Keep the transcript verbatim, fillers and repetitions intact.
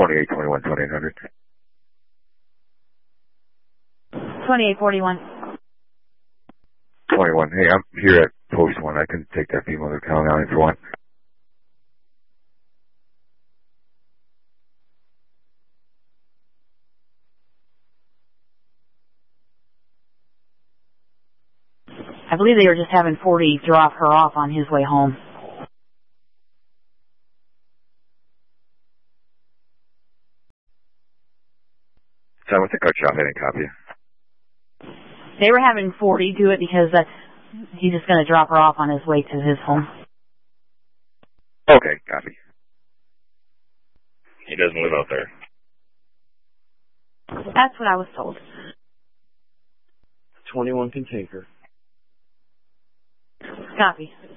twenty-eight twenty-one, twenty-eight hundred. twenty-eight forty-one. twenty-one. Hey, I'm here at Post one. I can take that female to Callan Alley for one. I believe they were just having forty drop her off on his way home. So what's the cut shop? I didn't copy you. They were having forty do it because that's he's just going to drop her off on his way to his home. Okay, copy. He doesn't live out there. That's what I was told. twenty-one can take her. Copy.